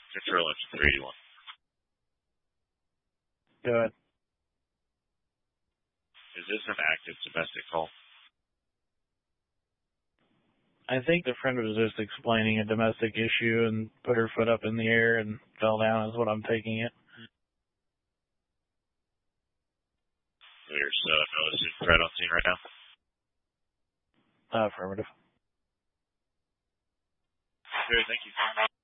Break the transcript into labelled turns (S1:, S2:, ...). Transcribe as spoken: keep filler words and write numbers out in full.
S1: Control engine three eighty-one.
S2: Go ahead.
S1: Is this an active domestic call?
S2: I think the friend was just explaining a domestic issue and put her foot up in the air and fell down is what I'm taking it.
S1: There's uh, no assumed threat on scene right now?
S2: Uh, affirmative.
S1: Good, thank you.